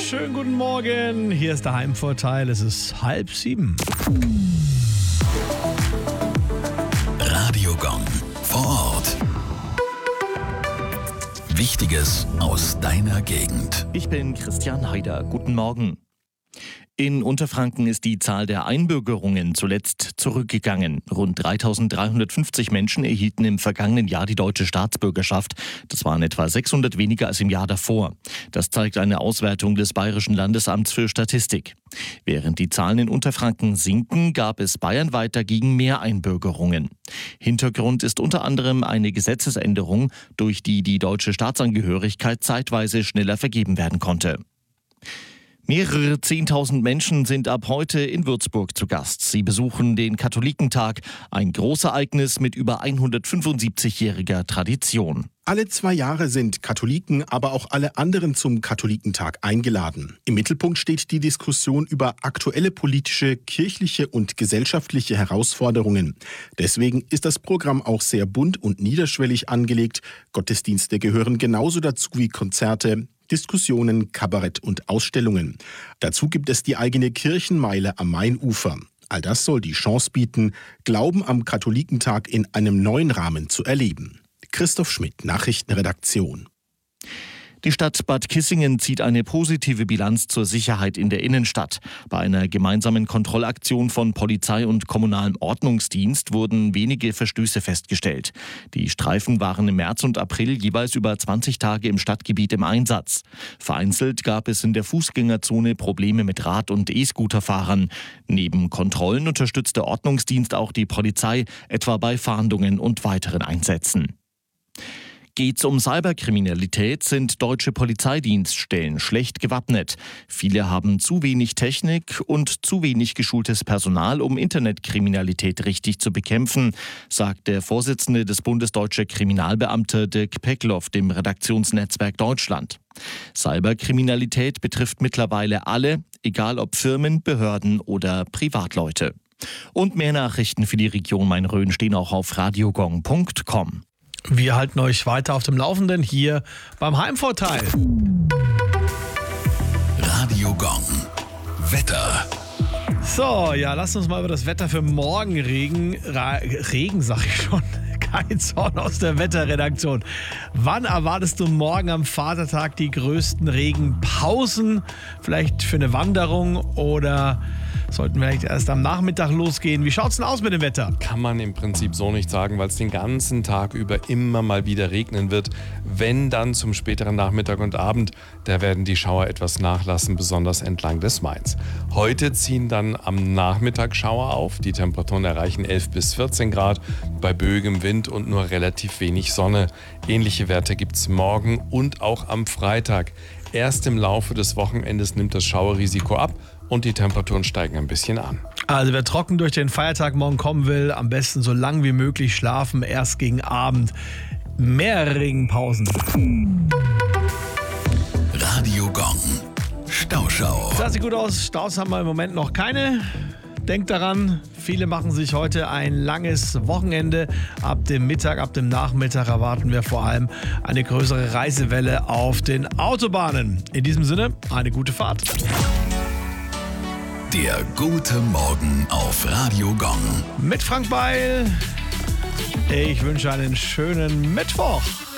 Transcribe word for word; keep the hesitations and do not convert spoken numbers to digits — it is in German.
schönen guten Morgen. Hier ist der Heimvorteil. Es ist halb sieben. Radio Gong vor Ort. Wichtiges aus deiner Gegend. Ich bin Christian Haider. Guten Morgen. In Unterfranken ist die Zahl der Einbürgerungen zuletzt zurückgegangen. Rund dreitausenddreihundertfünfzig Menschen erhielten im vergangenen Jahr die deutsche Staatsbürgerschaft. Das waren etwa sechshundert weniger als im Jahr davor. Das zeigt eine Auswertung des Bayerischen Landesamts für Statistik. Während die Zahlen in Unterfranken sinken, gab es bayernweit dagegen mehr Einbürgerungen. Hintergrund ist unter anderem eine Gesetzesänderung, durch die die deutsche Staatsangehörigkeit zeitweise schneller vergeben werden konnte. Mehrere Zehntausend Menschen sind ab heute in Würzburg zu Gast. Sie besuchen den Katholikentag, ein Großereignis mit über hundertfünfundsiebzigjähriger Tradition. Alle zwei Jahre sind Katholiken, aber auch alle anderen zum Katholikentag eingeladen. Im Mittelpunkt steht die Diskussion über aktuelle politische, kirchliche und gesellschaftliche Herausforderungen. Deswegen ist das Programm auch sehr bunt und niederschwellig angelegt. Gottesdienste gehören genauso dazu wie Konzerte, Diskussionen, Kabarett und Ausstellungen. Dazu gibt es die eigene Kirchenmeile am Mainufer. All das soll die Chance bieten, Glauben am Katholikentag in einem neuen Rahmen zu erleben. Christoph Schmidt, Nachrichtenredaktion. Die Stadt Bad Kissingen zieht eine positive Bilanz zur Sicherheit in der Innenstadt. Bei einer gemeinsamen Kontrollaktion von Polizei und kommunalem Ordnungsdienst wurden wenige Verstöße festgestellt. Die Streifen waren im März und April jeweils über zwanzig Tage im Stadtgebiet im Einsatz. Vereinzelt gab es in der Fußgängerzone Probleme mit Rad- und E-Scooter-Fahrern. Neben Kontrollen unterstützt der Ordnungsdienst auch die Polizei, etwa bei Fahndungen und weiteren Einsätzen. Geht's um Cyberkriminalität, sind deutsche Polizeidienststellen schlecht gewappnet. Viele haben zu wenig Technik und zu wenig geschultes Personal, um Internetkriminalität richtig zu bekämpfen, sagt der Vorsitzende des Bundes Deutscher Kriminalbeamte Dirk Peckloff dem Redaktionsnetzwerk Deutschland. Cyberkriminalität betrifft mittlerweile alle, egal ob Firmen, Behörden oder Privatleute. Und mehr Nachrichten für die Region Main-Rhön stehen auch auf radiogong punkt com. Wir halten euch weiter auf dem Laufenden hier beim Heimvorteil. Radio Gong. Wetter. So, ja, lasst uns mal über das Wetter für morgen reden. Ra- Regen, sag ich schon. Kein Zorn aus der Wetterredaktion. Wann erwartest du morgen am Vatertag die größten Regenpausen? Vielleicht für eine Wanderung oder sollten wir vielleicht erst am Nachmittag losgehen? Wie schaut's denn aus mit dem Wetter? Kann man im Prinzip so nicht sagen, weil es den ganzen Tag über immer mal wieder regnen wird. Wenn dann zum späteren Nachmittag und Abend, da werden die Schauer etwas nachlassen, besonders entlang des Mains. Heute ziehen dann am Nachmittag Schauer auf. Die Temperaturen erreichen elf bis vierzehn Grad bei böigem Wind und nur relativ wenig Sonne. Ähnliche Werte gibt es morgen und auch am Freitag. Erst im Laufe des Wochenendes nimmt das Schauerrisiko ab und die Temperaturen steigen ein bisschen an. Also wer trocken durch den Feiertag morgen kommen will, am besten so lang wie möglich schlafen, erst gegen Abend. Mehr Regenpausen. Radio Gong. Stauschau. Das sieht gut aus. Staus haben wir im Moment noch keine. Denkt daran, viele machen sich heute ein langes Wochenende. Ab dem Mittag, ab dem Nachmittag erwarten wir vor allem eine größere Reisewelle auf den Autobahnen. In diesem Sinne, eine gute Fahrt. Der gute Morgen auf Radio Gong. Mit Frank Beil. Ich wünsche einen schönen Mittwoch.